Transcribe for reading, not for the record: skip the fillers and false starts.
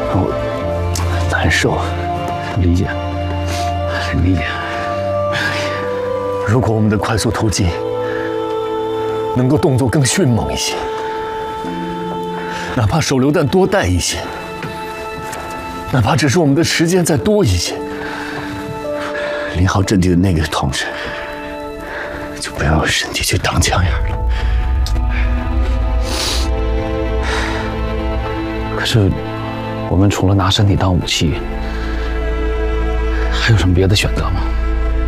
我难受，理解，理解。 如果我们的快速突进能够动作更迅猛一些，哪怕手榴弹多带一些，哪怕只是我们的时间再多一些，领好阵地的那个同志就不要用身体去挡枪眼了。 可是，我们除了拿身体当武器，还有什么别的选择吗？